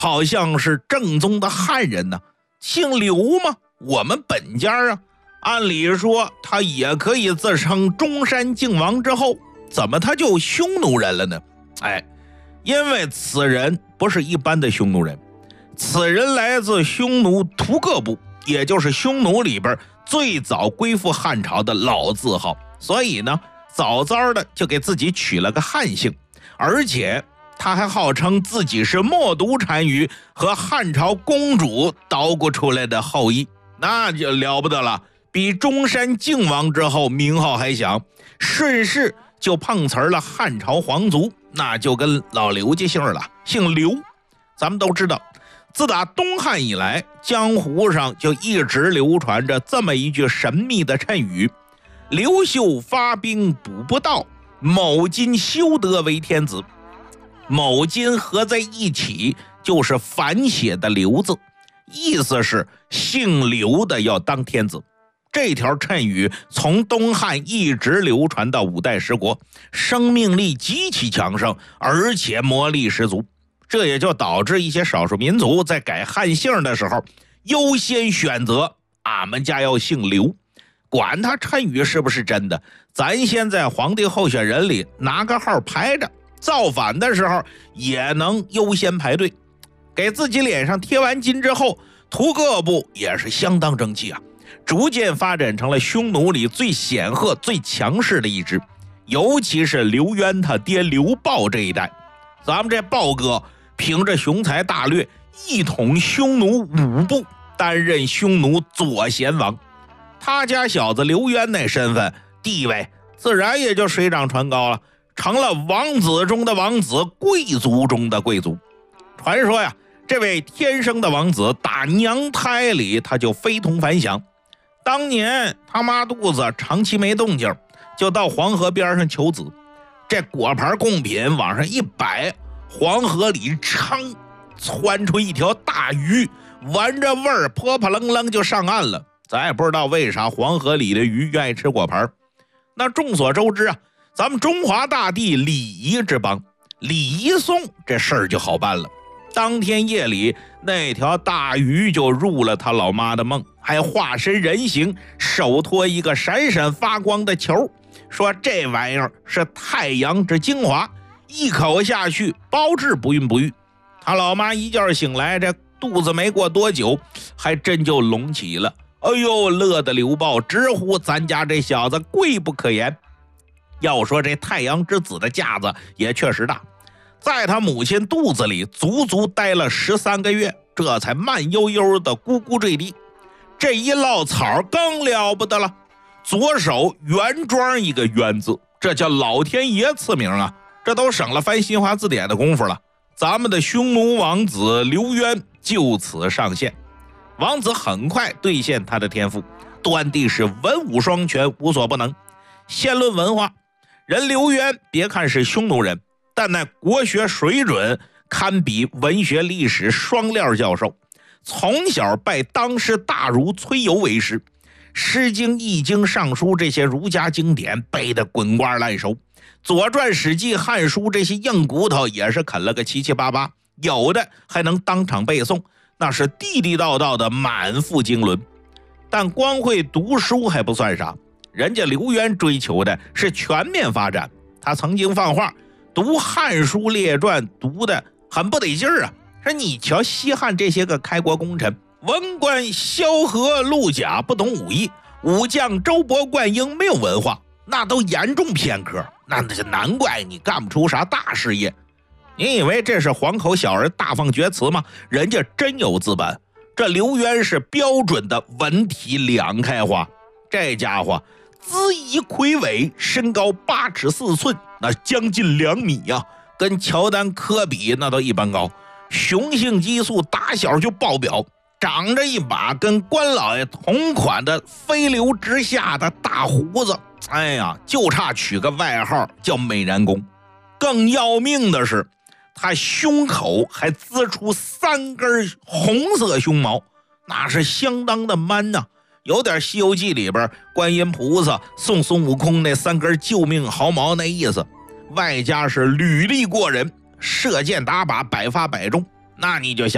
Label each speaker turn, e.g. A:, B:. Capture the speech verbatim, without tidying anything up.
A: 好像是正宗的汉人呢。姓刘吗？我们本家啊。按理说他也可以自称中山靖王之后，怎么他就匈奴人了呢？哎，因为此人不是一般的匈奴人，此人来自匈奴图各部，也就是匈奴里边最早归附汉朝的老字号，所以呢早早的就给自己取了个汉姓，而且他还号称自己是冒顿单于和汉朝公主捣鼓出来的后裔，那就了不得了，比中山靖王之后名号还响，顺势就碰瓷了汉朝皇族，那就跟老刘家姓了，姓刘。咱们都知道，自打东汉以来，江湖上就一直流传着这么一句神秘的谶语：刘秀发兵补不到，某今修得为天子。某今合在一起就是反写的刘字，意思是姓刘的要当天子。这条谶语从东汉一直流传到五代十国，生命力极其强盛，而且魔力十足。这也就导致一些少数民族在改汉姓的时候优先选择俺们家要姓刘。管他谶语是不是真的，咱先在皇帝候选人里拿个号排着，造反的时候也能优先排队。给自己脸上贴完金之后，图各部也是相当争气啊，逐渐发展成了匈奴里最显赫最强势的一支。尤其是刘渊他爹刘豹这一代，咱们这豹哥凭着雄才大略一统匈奴五部，担任匈奴左贤王。他家小子刘渊那身份地位自然也就水涨船高了，成了王子中的王子，贵族中的贵族。传说呀，这位天生的王子打娘胎里他就非同凡响。当年他妈肚子长期没动静，就到黄河边上求子，这果盘贡品往上一摆，黄河里噌窜出一条大鱼，闻着味儿泼泼楞楞就上岸了。咱也不知道为啥黄河里的鱼愿意吃果盘。那众所周知啊，咱们中华大地礼仪之邦，礼仪送这事儿就好办了。当天夜里，那条大鱼就入了他老妈的梦，还化身人形，手托一个闪闪发光的球，说这玩意儿是太阳之精华，一口下去包治不孕不育。他老妈一觉醒来，这肚子没过多久还真就隆起了。哎呦，乐得刘豹直呼咱家这小子贵不可言。要说这太阳之子的架子也确实大，在他母亲肚子里足足待了十三个月，这才慢悠悠的咕咕坠地。这一落草更了不得了，左手原装一个渊字，这叫老天爷赐名啊，这都省了翻新华字典的功夫了。咱们的匈奴王子刘渊就此上线。王子很快兑现他的天赋，端地是文武双全，无所不能。先论文化，人刘渊别看是匈奴人，但那国学水准堪比文学历史双料教授，从小拜当时大儒崔游为师，诗经易经尚书这些儒家经典背得滚瓜烂熟，左传史记汉书这些硬骨头也是啃了个七七八八，有的还能当场背诵，那是地地道道的满腹经纶。但光会读书还不算啥，人家刘渊追求的是全面发展。他曾经放话，读汉书列传读的很不得劲儿啊，说你瞧西汉这些个开国功臣，文官萧何陆贾不懂武艺，武将周勃灌婴没有文化，那都严重偏科，那就难怪你干不出啥大事业。你以为这是黄口小儿大放厥词吗？人家真有资本。这刘渊是标准的文体两开花，这家伙姿仪魁伟，身高八尺四寸，那将近两米呀、啊，跟乔丹科比那都一般高。雄性激素打小就爆表，长着一把跟关老爷同款的飞流直下的大胡子，哎呀，就差取个外号叫美髯公。更要命的是，他胸口还滋出三根红色胸毛，那是相当的 man 呐、啊，有点《西游记》里边观音菩萨送孙悟空那三根救命毫毛那意思。外加是履历过人，射箭打靶百发百中，那你就想